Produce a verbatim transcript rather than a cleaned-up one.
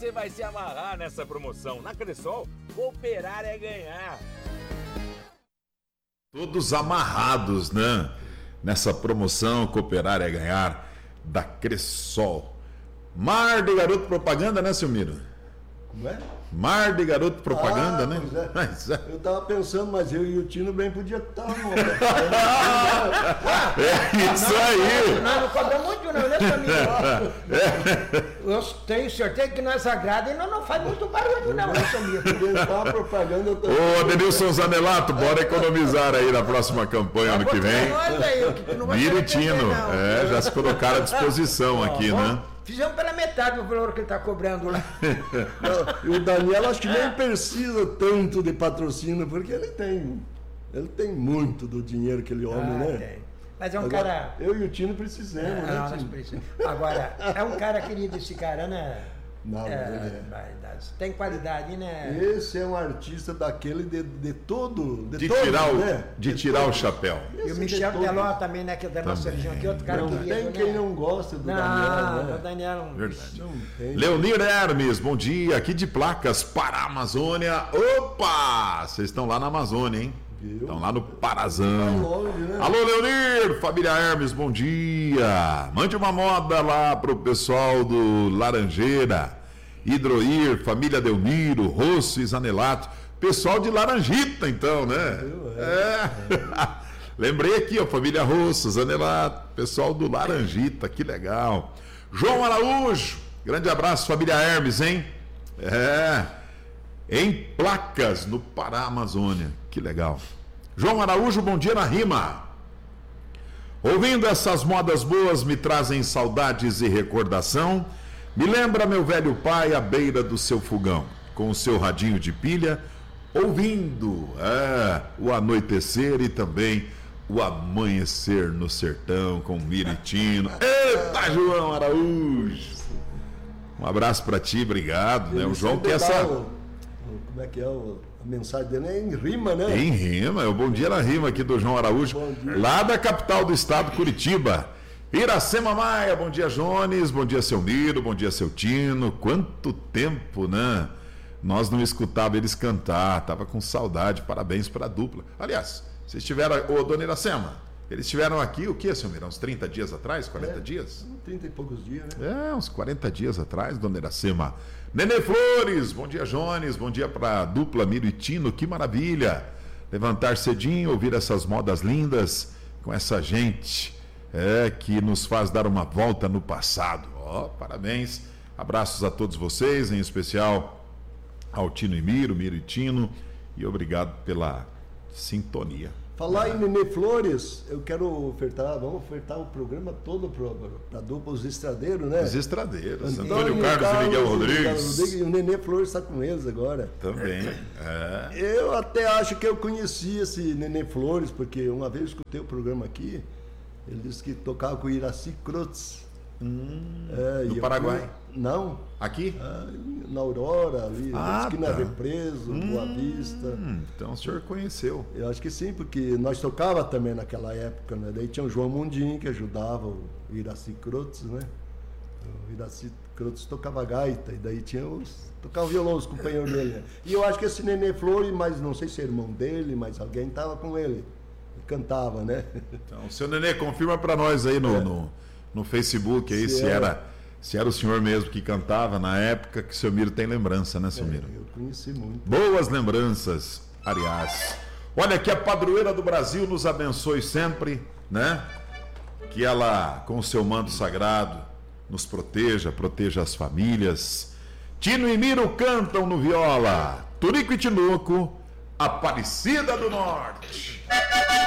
você vai se amarrar nessa promoção. Na Cressol, cooperar é ganhar. Todos amarrados, né? Nessa promoção, cooperar é ganhar da Cressol. Mar de garoto propaganda, né, seu Miro? Como é? Mar de garoto propaganda, ah, né? É. Mas, é. Eu tava pensando, mas eu e o Tino bem podia estar. É isso aí. Nós não cobramos muito, não, né, família? Eu tenho certeza que nós agrada e nós não faz muito barulho, não, né, família? Tentar propaganda. Ô, Adenilson Zanelato, bora economizar aí na próxima campanha ano que vem. Miro e Tino, é, já se colocaram à disposição aqui, né? Fizemos pela metade do valor que ele está cobrando lá. E o Daniel acho que nem precisa tanto de patrocínio, porque ele tem, ele tem muito do dinheiro que ele homem, ah, né? Tem. Mas é um Agora, cara... Eu e o Tino precisamos, é, né? Não, nós precisamos. Agora, é um cara querido esse cara, né? Não, é, ele é. Tem qualidade, né? Esse é um artista daquele de, de todo... De, de todo, tirar, o, né? de de tirar todo. o chapéu. E o Michel Teló também, né? Que é da nossa região aqui, outro cara não querido, tem né? quem não gosta do não, Daniel, né? O Daniel não... Verdade. Não tem. Leonir Hermes, bom dia. Aqui de Placas para a Amazônia. Opa! Vocês estão lá na Amazônia, hein? Estão lá no Parazão. Longe, né? Alô, Leonir! Família Hermes, bom dia. Mande uma moda lá pro pessoal do Laranjeira. Hidroir, família Delmiro, Rosso e Zanelato. Pessoal de Laranjita, então, né? Eu, é. É. Lembrei aqui, ó, família Rosso, Zanelato, pessoal do Laranjita, que legal. João Araújo, grande abraço, família Hermes, hein? É. Em Placas, no Pará, Amazônia, que legal. João Araújo, bom dia na rima. Ouvindo essas modas boas me trazem saudades e recordação. Me lembra meu velho pai à beira do seu fogão, com o seu radinho de pilha, ouvindo é, o anoitecer e também o amanhecer no sertão com Miro e Tino. Eita, João Araújo! Um abraço para ti, obrigado. Né? O João que essa... O, como é que é o, a mensagem dele é em rima, né? Em rima, é o Bom Dia na Rima aqui do João Araújo, lá da capital do estado, Curitiba. Iracema Maia, bom dia, Jones, bom dia, seu Miro, bom dia, seu Tino. Quanto tempo, né? Nós não escutávamos eles cantar, tava com saudade, parabéns para a dupla. Aliás, vocês estiveram, ô, dona Iracema, eles estiveram aqui, o que, seu Miro? Uns trinta dias atrás, quarenta é, dias? trinta e poucos dias, né? É, uns quarenta dias atrás, dona Iracema. Nenê Flores, bom dia, Jones, bom dia para a dupla Miro e Tino, que maravilha. Levantar cedinho, ouvir essas modas lindas com essa gente... É, que nos faz dar uma volta no passado. Ó, oh, parabéns. Abraços a todos vocês, em especial ao Tino e Miro, Miro e Tino. E obrigado pela sintonia. Falar em Nenê Flores, eu quero ofertar, vamos ofertar o programa todo para a dupla Os Estradeiros, né? Os Estradeiros. Antônio, Antônio Carlos, Carlos e Miguel Rodrigues. Rodrigues. E o Nenê Flores está com eles agora. Também. É. Eu até acho que eu conheci esse Nenê Flores, porque uma vez eu escutei o programa aqui. Ele disse que tocava com o Iraci Crotz. Hum, é, no Paraguai? Fui... Não. Aqui? Ah, na Aurora, ali, ah, aqui tá. na Represo, hum, Boa Vista. Então o senhor conheceu. Eu acho que sim, porque nós tocava também naquela época, né? Daí tinha o João Mundim, que ajudava o Iraci Crotz, né? O Iraci Crotz tocava gaita, e daí tinha os... tocava violão, os companheiros dele. Né? E eu acho que esse Nenê Flores, mas não sei se é irmão dele, mas alguém estava com ele. Cantava, né? Então, seu Nenê, confirma para nós aí no, é. no, no Facebook aí se, se, era, se era o senhor mesmo que cantava na época, que o seu Miro tem lembrança, né, seu é, Miro? Eu conheci muito. Boas lembranças, aliás. Olha, que a padroeira do Brasil nos abençoe sempre, né? Que ela, com o seu manto sagrado, nos proteja, proteja as famílias. Tino e Miro cantam no viola. Turico e Tinoco, Aparecida do Norte.